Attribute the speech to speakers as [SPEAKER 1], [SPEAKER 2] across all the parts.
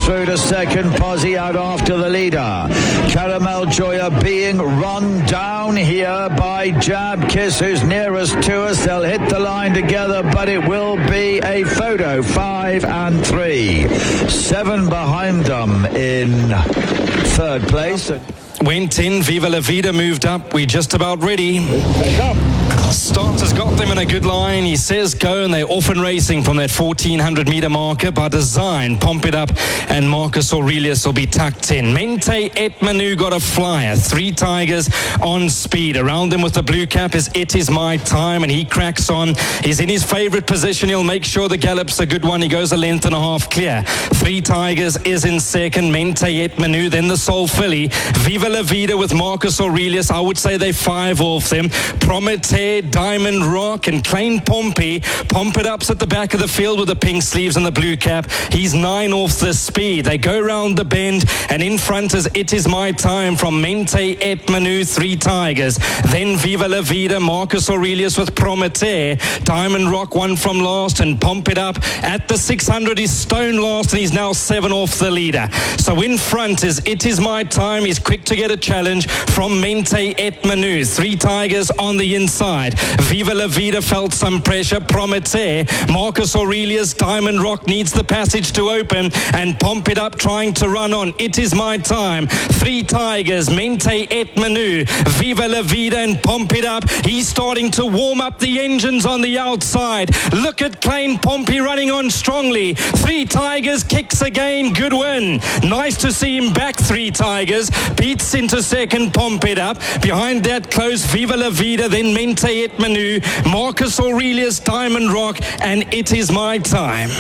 [SPEAKER 1] through to second. Posy out after the leader. Caramel Joya being run down here by Jab Kiss, who's nearest to us. They'll hit the line together, but it will be a photo. 5 and 3. 7 behind them in third place.
[SPEAKER 2] Went in, Viva La Vida moved up. We're just about ready. Starter's got them in a good line. He says go, and they're off and racing from that 1400 meter marker by design. Pump It Up and Marcus Aurelius will be tucked in. Mente Et Manu got a flyer. 3 Tigers on speed. Around them with the blue cap is It Is My Time, and he cracks on. He's in his favourite position. He'll make sure the gallop's a good one. He goes a length and a half clear. 3 Tigers is in second. Mente Et Manu, then the Soul Filly. Viva La Vida with Marcus Aurelius. I would say they're 5 off them. Prometer, Diamond Rock and Klein Pompey. Pump It Up's at the back of the field with the pink sleeves and the blue cap. He's 9 off the speed. They go round the bend, and in front is It Is My Time from Mente Et Manu. 3 Tigers. Then Viva La Vida, Marcus Aurelius with Prometer. Diamond Rock 1 from last, and Pump It Up at the 600 is stone last, and he's now 7 off the leader. So in front is It Is My Time. He's quick to get a challenge from Mente Et Manu. 3 Tigers on the inside. Viva La Vida felt some pressure. Prometer, Marcus Aurelius, Diamond Rock needs the passage to open, and Pump It Up trying to run on. It Is My Time. 3 Tigers, Mente Et Manu, Viva La Vida and Pump It Up. He's starting to warm up the engines on the outside. Look at Klein Pompey running on strongly. 3 Tigers kicks again. Good win. Nice to see him back. 3 Tigers beats into second. Pump It Up. Behind that close Viva La Vida, then Mente Et Manu, Marcus Aurelius, Diamond Rock, and It Is My Time.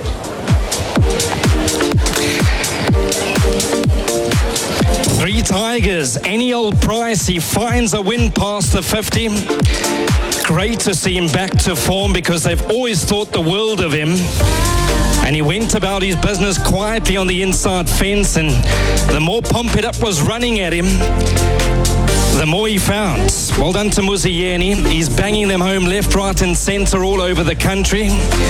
[SPEAKER 2] Three Tigers, any old price. He finds a win past the 50. Great to see him back to form, because they've always thought the world of him. And he went about his business quietly on the inside fence, and the more Pump It Up was running at him, the more he found. Well done to Muzieni. He's banging them home left, right and centre all over the country.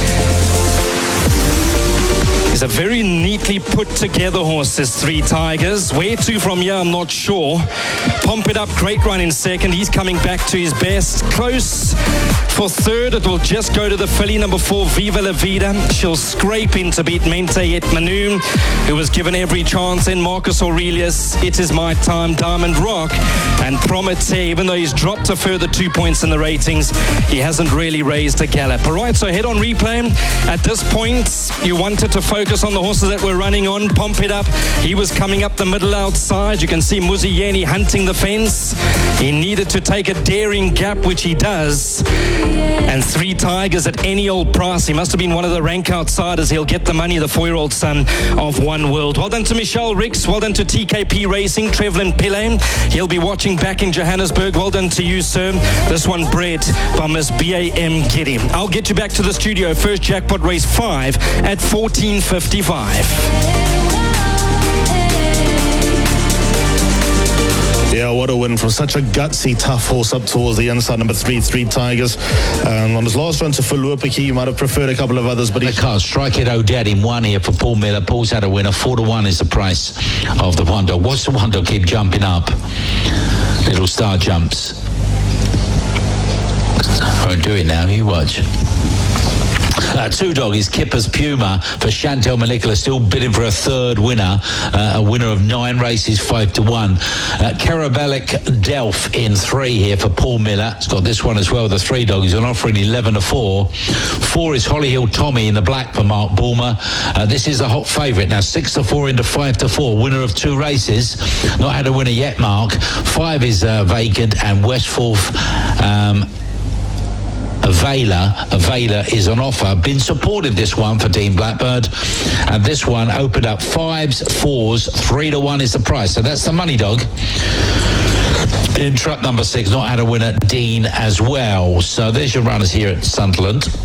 [SPEAKER 2] He's a very neatly put together horse, this 3 Tigers. Where to from here, I'm not sure. Pump It Up, great run in second. He's coming back to his best. Close for third. It will just go to the filly, number 4, Viva La Vida. She'll scrape in to beat Mente Et Manu, who was given every chance in. Marcus Aurelius, It Is My Time, Diamond Rock, and Prometer. Even though he's dropped a further 2 points in the ratings, he hasn't really raised a gallop. All right, so head on replay. At this point, you wanted to focus on the horses that were running on. Pump It Up, he was coming up the middle outside. You can see Muzieni hunting the fence. He needed to take a daring gap, which he does. And 3 Tigers at any old price. He must have been one of the rank outsiders. He'll get the money, the 4-year-old son of One World. Well done to Michelle Ricks. Well done to TKP Racing, Trevlin Pillane. He'll be watching back in Johannesburg. Well done to you, sir. This one bred by Miss BAM Giddy. I'll get you back to the studio. First jackpot race 5 at 14.55.
[SPEAKER 3] Yeah, what a win from such a gutsy, tough horse up towards the inside, number 3, 3 Tigers. On his last run to Falupiki, you might have preferred a couple of others, but he
[SPEAKER 4] can't. Strike It O'Dad in 1 here for Paul Miller. Paul's had a winner. 4-1 is the price of the Wonder. Watch the Wonder keep jumping up. Little star jumps. Won't do it now, you watch. 2 dog is Kipper's Puma for Chantel Manicula, still bidding for a third winner. A winner of 9 races, 5-1. Carabelic Delph in 3 here for Paul Miller. It's got this one as well, the 3 dog. He's on offering 11-4. 4 is Hollyhill Tommy in the black for Mark Bulmer. This is a hot favourite now, 6-4 into 5-4. Winner of 2 races. Not had a winner yet, Mark. 5 is vacant, and Westforth Availer is on offer. Been supported, this one, for Dean Blackbird. And this one opened up 5s, 4s, 3-1 is the price. So that's the money dog. In truck number 6, not had a winner, Dean, as well. So there's your runners here at Sunderland.